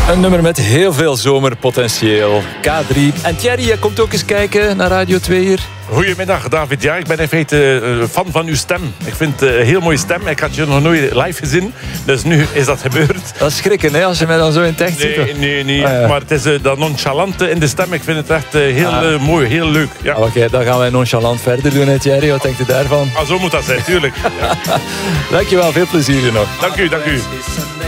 Een nummer met heel veel zomerpotentieel. K3. En Thierry, jij komt ook eens kijken naar Radio 2 hier. Goedemiddag David, ja, ik ben in feite fan van uw stem. Ik vind het een heel mooie stem. Ik had je nog nooit live gezien, dus nu is dat gebeurd. Dat is schrikken, hè, als je mij dan zo in het echt ziet. Nee. Ah, ja. Maar het is dat nonchalante in de stem. Ik vind het echt heel mooi, heel leuk. Ja. Oké, dan gaan wij nonchalant verder doen, hè, Thierry. Wat denkt u daarvan? Zo moet dat zijn, tuurlijk. Ja. Dankjewel, veel plezier nog. Dank u.